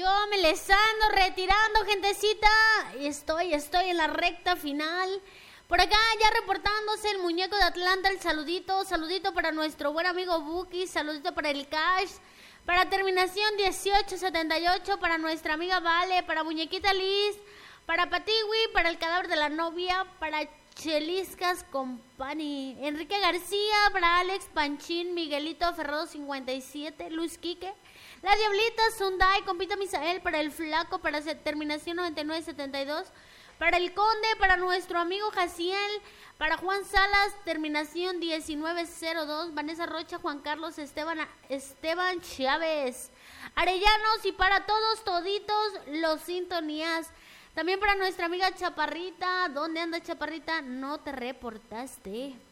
Yo me les ando retirando, gentecita. Estoy en la recta final. Por acá ya reportándose el muñeco de Atlanta, el saludito para nuestro buen amigo Buki, saludito para el Cash, para terminación 1878, para nuestra amiga Vale, para Muñequita Liz, para Patiwi, para el cadáver de la novia, para Cheliscas Company, Enrique García, para Alex Panchín, Miguelito Ferrado 57, Luis Quique, La Diablita, Sundai, Compita Misael, para el Flaco, para terminación 9972, para el Conde, para nuestro amigo Jaciel, para Juan Salas, terminación 1902, Vanessa Rocha, Juan Carlos, Esteban Chávez, Arellanos, y para todos, toditos los sintonías. También para nuestra amiga Chaparrita. ¿Dónde anda Chaparrita? No te reportaste.